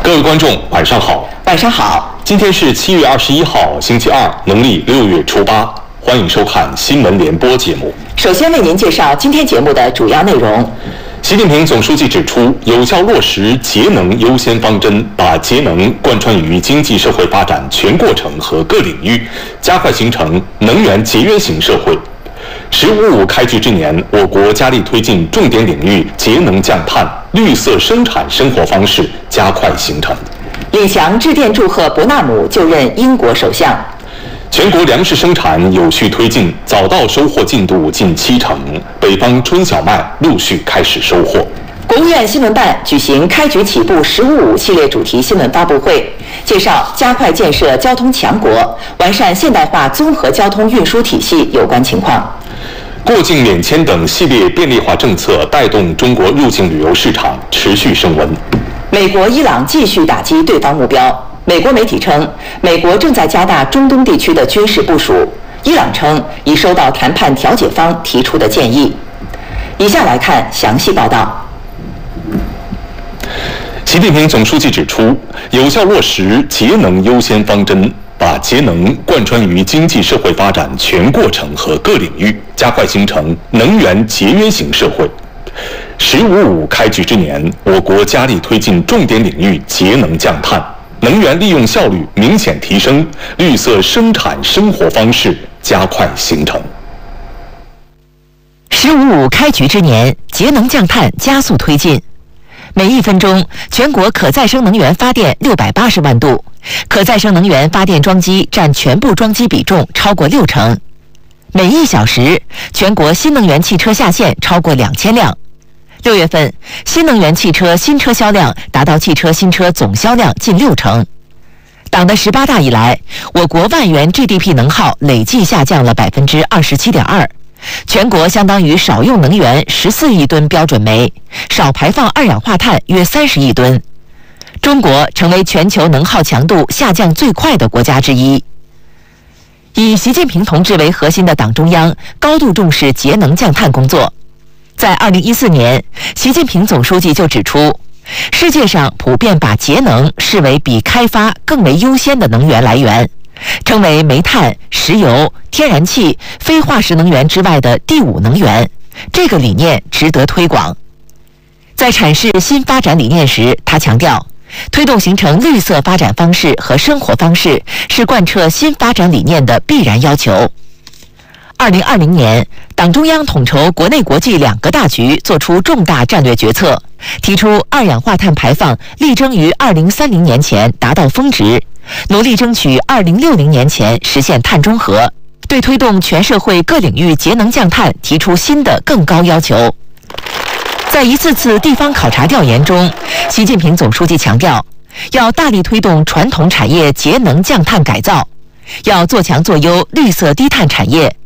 各位观众，晚上好。 晚上好。 今天是7月21号，星期二，农历6月初8。欢迎收看新闻联播节目。 首先为您介绍今天节目的主要内容。 习近平总书记指出，有效落实节能优先方针，把节能贯穿于经济社会发展全过程和各领域，加快形成能源节约型社会。“15+5”开局之年，我国加力推进重点领域节能降碳、绿色生产生活方式加快形成。 李强致电祝贺伯纳姆就任英国首相。 全国粮食生产有序推进，早稻收获进度近70%，北方春小麦陆续开始收获。 国务院新闻办举行开局起步“15+5”系列主题新闻发布会，介绍加快建设交通强国、完善现代化综合交通运输体系有关情况。 过境免签等系列便利化政策带动中国入境旅游市场持续升温。 美国、伊朗继续打击对方目标。美国媒体称，美国正在加大中东地区的军事部署。伊朗称已收到谈判调解方提出的建议。以下来看详细报道。 习近平总书记指出，有效落实节能优先方针，把节能贯穿于经济社会发展全过程和各领域，加快形成能源节约型社会。“15+5”开局之年，我国加力推进重点领域节能降碳，能源利用效率明显提升，绿色生产生活方式加快形成。 “15+5”开局之年，节能降碳加速推进。每1分钟，全国可再生能源发电680万度，可再生能源发电装机占全部装机比重超过60%。每1小时，全国新能源汽车下线超过2000辆。6月份，新能源汽车新车销量达到汽车新车总销量近60%。党的18大以来，我国万元 GDP 能耗累计下降了27.2%，全国相当于少用能源14亿吨标准煤，少排放二氧化碳约30亿吨。中国成为全球能耗强度下降最快的国家之一。以习近平同志为核心的党中央高度重视节能降碳工作。在2014年，习近平总书记就指出，世界上普遍把节能视为比开发更为优先的能源来源，称为煤炭、石油、天然气、非化石能源之外的第5能源。这个理念值得推广。在阐释新发展理念时，他强调，推动形成绿色发展方式和生活方式是贯彻新发展理念的必然要求。2020年，党中央统筹国内国际2个大局，作出重大战略决策，提出二氧化碳排放力争于2030年前达到峰值，努力争取2060年前实现碳中和，对推动全社会各领域节能降碳提出新的更高要求。在一次次地方考察调研中，习近平总书记强调，要大力推动传统产业节能降碳改造，要做强做优绿色低碳产业，